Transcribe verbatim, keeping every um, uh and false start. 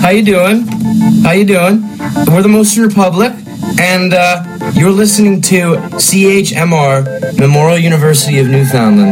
How you doing? How you doing? We're the Motion Republic, and uh, you're listening to C H M R, Memorial University of Newfoundland.